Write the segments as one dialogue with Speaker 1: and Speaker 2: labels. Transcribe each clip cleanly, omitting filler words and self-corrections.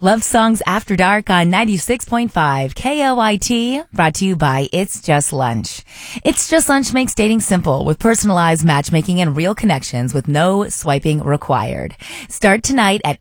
Speaker 1: Love Songs After Dark on 96.5 KOIT, brought to you by It's Just Lunch. It's Just Lunch makes dating simple with personalized matchmaking and real connections with no swiping required. Start tonight at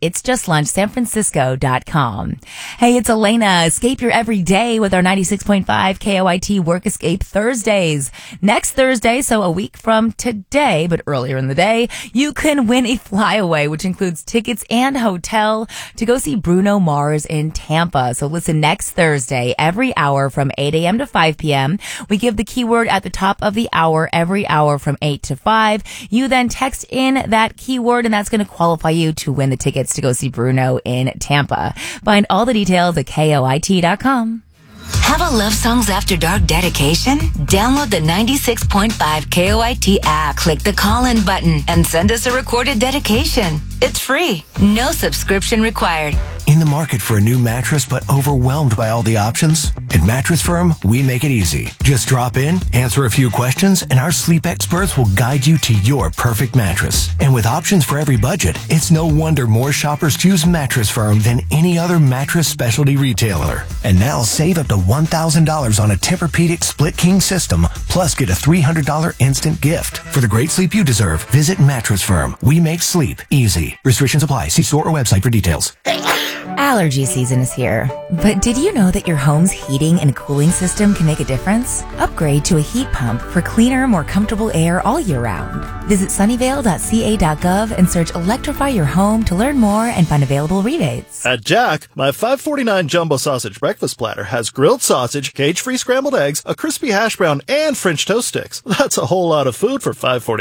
Speaker 1: itsjustlunchsanfrancisco.com. Hey, it's Elena. Escape your everyday with our 96.5 KOIT Work Escape Thursdays. Next Thursday, so a week from today, but earlier in the day, you can win a flyaway, which includes tickets and hotel to go see Bruno Mars in Tampa. So listen next Thursday, every hour from 8 a.m. to 5 p.m. We give the keyword at the top of the hour every hour from 8 to 5. You then text in that keyword, and that's going to qualify you to win the tickets to go see Bruno in Tampa. Find all the details at KOIT.com.
Speaker 2: Have a Love Songs After Dark dedication? Download the 96.5 KOIT app, click the call-in button, and send us a recorded dedication. It's free. No subscription required.
Speaker 3: In the market for a new mattress but overwhelmed by all the options? At Mattress Firm, we make it easy. Just drop in, answer a few questions, and our sleep experts will guide you to your perfect mattress. And with options for every budget, it's no wonder more shoppers choose Mattress Firm than any other mattress specialty retailer. And now save up to $1,000 on a Tempur-Pedic split king system, plus get a $300 instant gift. For the great sleep you deserve, visit Mattress Firm. We make sleep easy. Restrictions apply. See store or website for details.
Speaker 1: Allergy season is here, but did you know that your home's heating and cooling system can make a difference? Upgrade to a heat pump for cleaner, more comfortable air all year round. Visit sunnyvale.ca.gov and search Electrify Your Home to learn more and find available rebates.
Speaker 4: At Jack, my $5.49 jumbo sausage breakfast platter has grilled sausage, cage-free scrambled eggs, a crispy hash brown, and French toast sticks. That's a whole lot of food for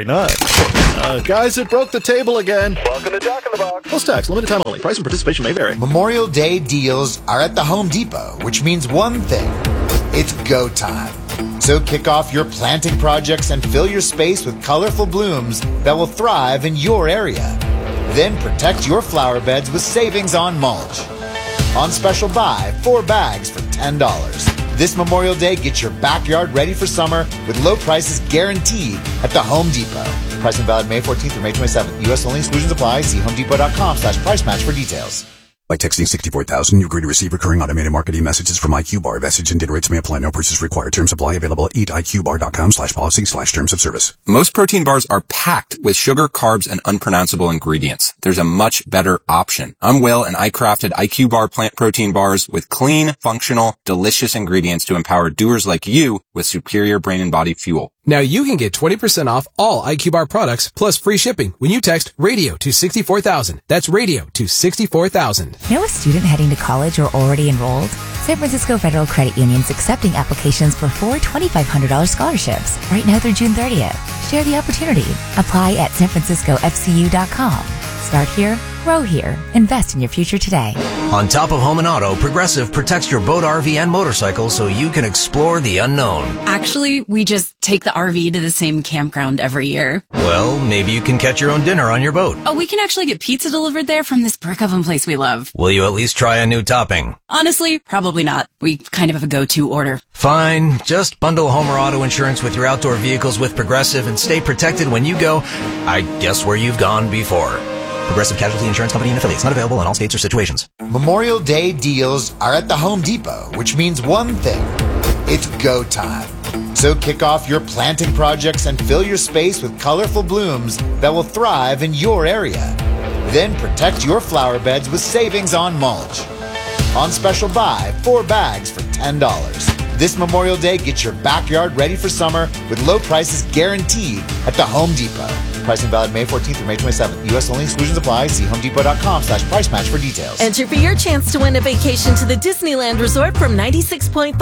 Speaker 4: $5.49. Guys, it broke the table again. Welcome to Jack in the Box. Plus tax, limited time only. Price and participation may vary.
Speaker 5: Memorial Day deals are at the Home Depot, which means one thing. It's go time. So kick off your planting projects and fill your space with colorful blooms that will thrive in your area. Then protect your flower beds with savings on mulch. On special buy, 4 bags for $10. This Memorial Day, get your backyard ready for summer with low prices guaranteed at the Home Depot. Pricing valid May 14th through May 27th. U.S. only. Exclusions apply. See homedepot.com/price match for details.
Speaker 6: By texting 64,000, you agree to receive recurring automated marketing messages from IQ Bar. Message and data rates may apply. No purchase required. Terms apply. Available at eatiqbar.com/policy/terms of service.
Speaker 7: Most protein bars are packed with sugar, carbs, and unpronounceable ingredients. There's a much better option. I'm Will, and I crafted IQ Bar plant protein bars with clean, functional, delicious ingredients to empower doers like you with superior brain and body fuel.
Speaker 8: Now you can get 20% off all IQ Bar products plus free shipping when you text radio to 64,000. That's radio to 64,000.
Speaker 1: Know a student heading to college or already enrolled? San Francisco Federal Credit Union's accepting applications for 4 $2,500 scholarships right now through June 30th. Share the opportunity. Apply at sanfranciscofcu.com. Start here, grow here. Invest in your future today.
Speaker 9: On top of home and auto, Progressive protects your boat, RV, and motorcycle so you can explore the unknown.
Speaker 10: Actually, we just take the RV to the same campground every year.
Speaker 9: Well, maybe you can catch your own dinner on your boat.
Speaker 10: Oh, we can actually get pizza delivered there from this brick oven place we love.
Speaker 9: Will you at least try a new topping?
Speaker 10: Honestly, probably not. We kind of have a go-to order.
Speaker 9: Fine. Just bundle home or auto insurance with your outdoor vehicles with Progressive and stay protected when you go, I guess, where you've gone before. Progressive Casualty Insurance Company and affiliates. Not available in all states or situations.
Speaker 5: Memorial Day deals are at the Home Depot, which means one thing. It's go time. So kick off your planting projects and fill your space with colorful blooms that will thrive in your area. Then protect your flower beds with savings on mulch. On special buy, 4 bags for $10. This Memorial Day, get your backyard ready for summer with low prices guaranteed at the Home Depot. Pricing valid May 14th through May 27th. U.S. only. Exclusions apply. See homedepot.com/price match for details.
Speaker 11: Enter for your chance to win a vacation to the Disneyland Resort from 96.5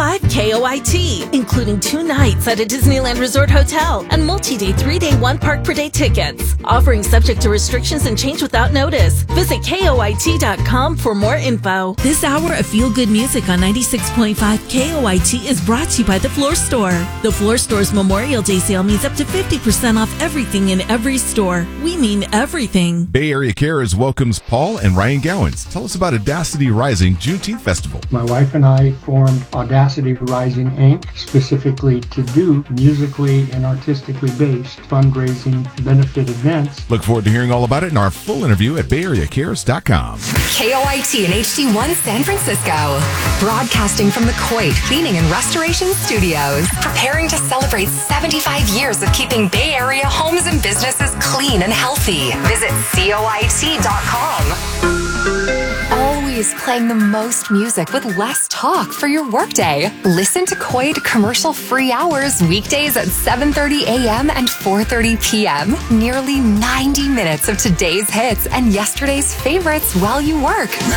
Speaker 11: KOIT, including 2 nights at a Disneyland Resort hotel and multi-day 3-day 1 park per day tickets. Offering subject to restrictions and change without notice. Visit KOIT.com for more info. This hour of feel-good music on 96.5 KOIT is brought to you by The Floor Store. The Floor Store's Memorial Day sale means up to 50% off everything in every Jewelry Store. We mean everything.
Speaker 12: Bay Area Cares welcomes Paul and Ryan Gowans. Tell us about Audacity Rising Juneteenth Festival.
Speaker 13: My wife and I formed Audacity Rising, Inc., specifically to do musically and artistically based fundraising benefit events.
Speaker 12: Look forward to hearing all about it in our full interview at BayAreaCares.com.
Speaker 14: KOIT and HD1 San Francisco. Broadcasting from the Coit Cleaning and Restoration Studios. Preparing to celebrate 75 years of keeping Bay Area homes and businesses clean and healthy. Visit COIT.com. Always playing the most music with less talk for your workday. Listen to Coit commercial-free hours weekdays at 7:30 a.m. and 4:30 p.m. Nearly 90 minutes of today's hits and yesterday's favorites while you work.